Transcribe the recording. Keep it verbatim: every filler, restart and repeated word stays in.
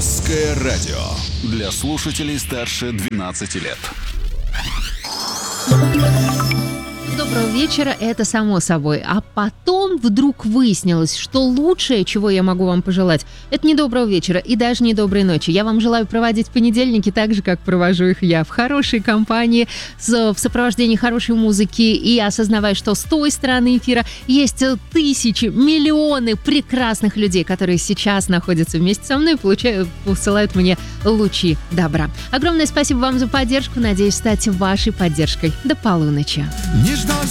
Русское радио для слушателей старше двенадцати лет. Доброго вечера, это само собой. А потом вдруг выяснилось, что лучшее, чего я могу вам пожелать, это не доброго вечера и даже не доброй ночи. Я вам желаю проводить понедельники так же, как провожу их я, в хорошей компании, в сопровождении хорошей музыки и осознавая, что с той стороны эфира есть тысячи, миллионы прекрасных людей, которые сейчас находятся вместе со мной и получают, посылают мне лучи добра. Огромное спасибо вам за поддержку. Надеюсь стать вашей поддержкой до полуночи. Не ждал